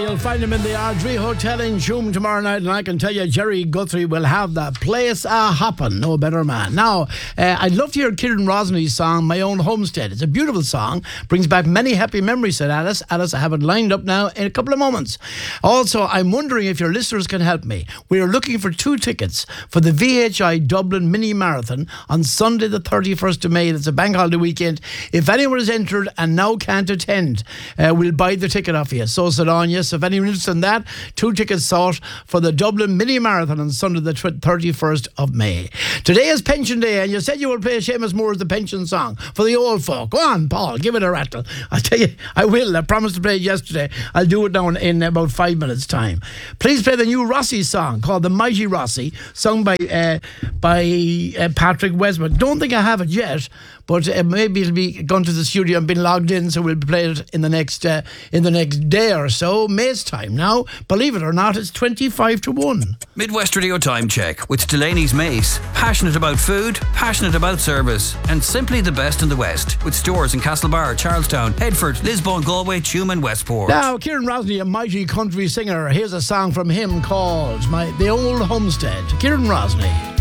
You'll find him in the Ardrey Hotel in Shoom tomorrow night, and I can tell you Jerry Guthrie will have the place a-hoppin'. No better man. Now, I'd love to hear Kieran Rosney's song, My Own Homestead. It's a beautiful song, brings back many happy memories, said Alice. Alice, I have it lined up now in a couple of moments. Also, I'm wondering if your listeners can help me. We are looking for 2 tickets for the VHI Dublin Mini Marathon on Sunday the 31st of May. That's a bank holiday weekend. If anyone is entered and now can't attend, we'll buy the ticket off you. So said Anya. So if anyone is interested in that, 2 tickets sought for the Dublin Mini Marathon on Sunday the 31st of May. Today is Pension Day, and you said you would play Seamus Moore's The Pension Song for the old folk. Go on, Paul, give it a rattle. I'll tell you, I will. I promised to play it yesterday. I'll do it now in about 5 minutes' time. Please play the new Rossi song called The Mighty Rossi, sung by Patrick Westwood. Don't think I have it yet, but maybe it'll be gone to the studio and been logged in, so we'll play it in the next day or so. May's time now. Believe it or not, it's 25 to 1. Midwest Radio Time Check with Delaney's Mace. Passionate about food, passionate about service, and simply the best in the West. With stores in Castlebar, Charlestown, Headford, Lisbon, Galway, Tuam and Westport. Now, Kieran Rosney, a mighty country singer. Here's a song from him called The Old Homestead. Kieran Rosney.